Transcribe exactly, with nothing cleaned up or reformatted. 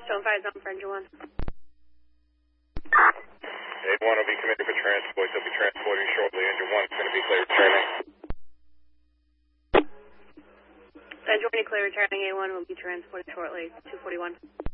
Stone fire zone for engine one. A one will be committed for transport. They'll be transporting shortly. Engine one is going to be clear returning. Engine one clear returning. A one will be transported shortly. two forty-one.